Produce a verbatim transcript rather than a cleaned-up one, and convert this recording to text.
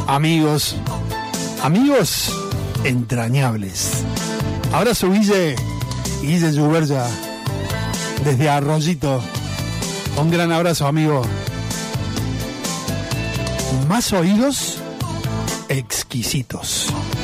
Amigos, amigos entrañables. Abrazo, Guille, Guille Yuberya, desde Arroyito. Un gran abrazo, amigo. Más oídos exquisitos.